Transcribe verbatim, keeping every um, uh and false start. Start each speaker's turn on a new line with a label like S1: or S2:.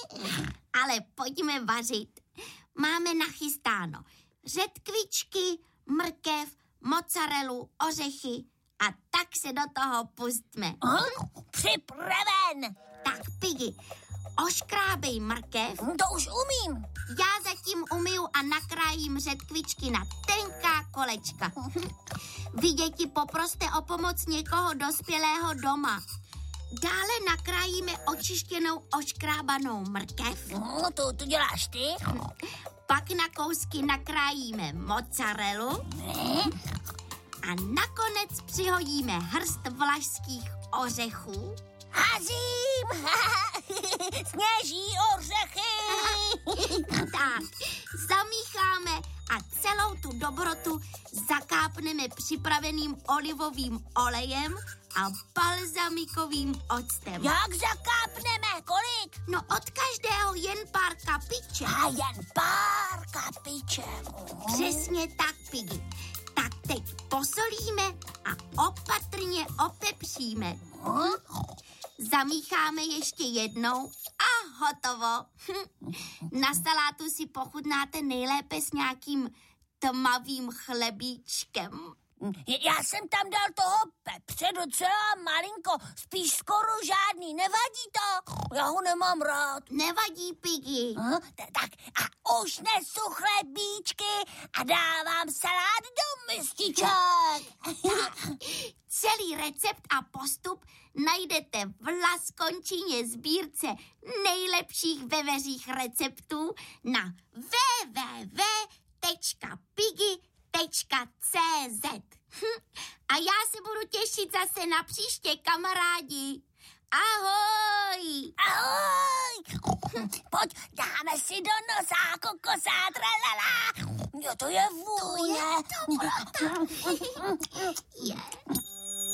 S1: Ale pojďme vařit. Máme nachystáno řetkvičky, mrkev, mozzarellu, ořechy a tak se do toho pustme.
S2: Připraven!
S1: Tak, Piggy, oškrábej mrkev.
S2: To už umím.
S1: Já zatím umyju a nakrájím řetkvičky na tenká kolečka. Vy, děti, poproste o pomoc někoho dospělého doma. Dále nakrájíme očištěnou oškrábanou mrkev.
S2: No, to, to děláš ty.
S1: Pak na kousky nakrájíme mozzarellu.
S2: Ne?
S1: A nakonec přihodíme hrst vlašských ořechů.
S2: Hazím! Sněží ořechy!
S1: Tak, zamícháme a celou tu dobrotu zakápneme připraveným olivovým olejem a balzamikovým octem.
S2: Jak zakápneme? Kolik?
S1: No od každého jen pár kapiček.
S2: A jen pár kapiček.
S1: Přesně tak, Piggy. Tak teď posolíme a opatrně opepříme. Zamícháme ještě jednou a hotovo. Na salátu si pochutnáte nejlépe s nějakým tmavým chlebíčkem.
S2: Já jsem tam dal toho pepře docela malinko, spíš skoro žádný. Nevadí to? Já ho nemám rád.
S1: Nevadí, Piggy.
S2: Aha, tak a už nesu chlebíčky a dávám salát do mističek.
S1: Celý recept a postup najdete v Laskončině sbírce nejlepších veveřích receptů na w w w tečka piggy tečka c z. A já se budu těšit zase na příště, kamarádi. Ahoj!
S2: Ahoj! Pojď, dáme si do nosa kokosá, tralala. Jo, to je vůně.
S1: To je dobrota. Je.